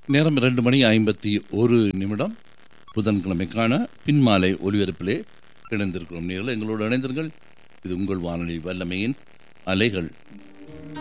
நேரம் 2:51 புதன்கிழமைக்கான பின்மாலை ஒலிபரப்பிலே இணைந்திருக்கிறோம். நேரில் எங்களோடு இணைந்திருங்கள். இது உங்கள் வானொலி வல்லமையின் அலைகள்.